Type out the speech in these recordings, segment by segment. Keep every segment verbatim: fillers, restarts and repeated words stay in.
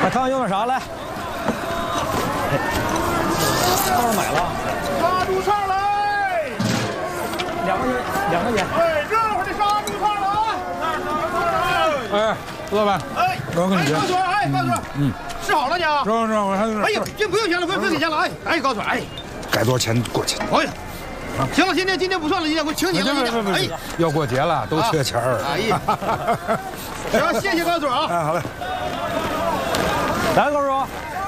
来看看用点啥来。串儿买了。 杀猪串来。 两块钱，两块钱。 哎，热乎的杀猪串来。 哎，老板， 哎， 我跟你讲。 高水，哎，高水，嗯，吃好了你啊？ 是是，我还是。 哎呀，这不用钱了，不用不用给钱了，哎，哎，高水，哎， 该多少钱过去。 哎呀。 行了，今天今天不算了，今天我请你了。 哎，要过节了，都缺钱儿。 哎呀，行，谢谢高总啊。 哎，好嘞。 来，高叔，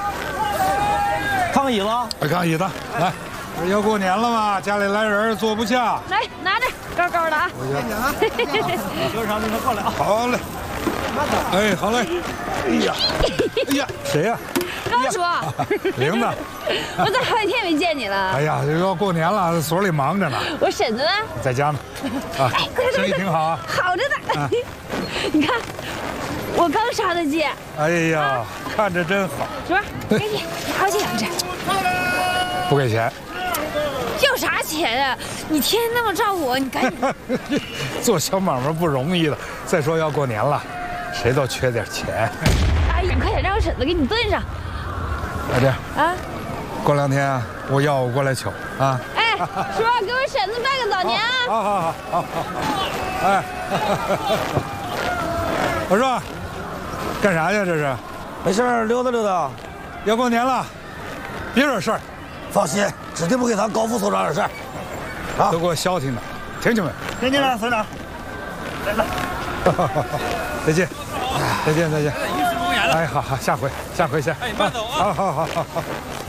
看看椅子。 来看椅子，来，要过年了嘛，家里来人坐不下。 来，拿着，高高的啊。 谢谢啊。 有啥您就过来啊。 好嘞。哎，好嘞。哎呀，哎呀，谁呀？ 高叔， 玲子， 我咋好几天没见你了？ 哎呀，这要过年了，所里忙着呢。 我婶子呢？ 在家呢。啊，生意挺好啊。 好着呢。你看，我刚杀的鸡。 哎呀，看着真好。 什么？给你，你好几两吃。 不给钱。 要啥钱啊？你天天那么照顾我，你赶紧。 做小买卖不容易的，再说要过年了，谁都缺点钱。 哎呀，快点让我婶子给你炖上。 老弟啊， 过两天我要我过来取啊！ 哎，叔，给我婶子拜个早年啊！ 好好好好好，哎，我说，干啥去？这是？ 没事，溜达溜达。 要过年了，别惹事儿。 放心，指定不给咱高副所长惹事儿。 啊，都给我消停的，听见没？ 听见了，所长。来来， 再见，再见，再见。哎，好好，下回，下回见。哎，慢走啊！好好好好好。